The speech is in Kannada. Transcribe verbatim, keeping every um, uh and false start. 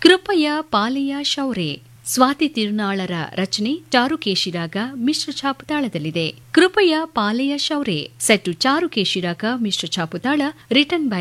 ಕೃಪಯ ಪಾಲೆಯ ಶೌರ್ಯ ಸ್ವಾತಿ ತಿರುನಾಳರ ರಚನೆ ಚಾರುಕೇಶಿರಾಗ ಮಿಶ್ರ ಛಾಪುತಾಳದಲ್ಲಿದೆ. ಕೃಪಯ ಪಾಲೆಯ ಶೌರ್ಯ ಸೆಟ್ಟು ಚಾರುಕೇಶಿರಾಗ ಮಿಶ್ರ ಛಾಪುತಾಳ ರಿಟರ್ನ್ ಬೈ